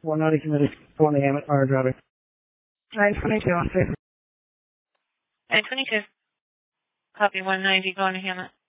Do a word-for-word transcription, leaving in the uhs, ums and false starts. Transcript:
one ninety committed. Go on the Hammett, or driver. nine twenty-two on safe. nine twenty-two. Copy one ninety, going to Hammett.